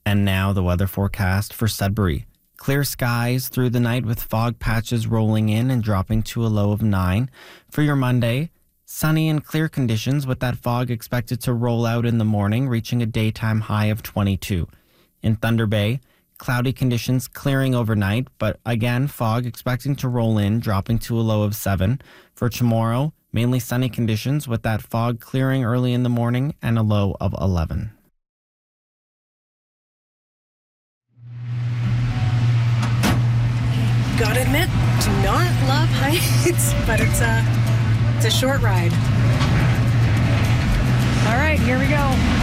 And now the weather forecast for Sudbury. Clear skies through the night with fog patches rolling in and dropping to a low of 9. For your Monday, sunny and clear conditions with that fog expected to roll out in the morning, reaching a daytime high of 22. In Thunder Bay, cloudy conditions clearing overnight, but again, fog expecting to roll in, dropping to a low of 7. For tomorrow, mainly sunny conditions with that fog clearing early in the morning and a low of 11. Gotta admit, do not love heights, but it's a short ride. All right, here we go.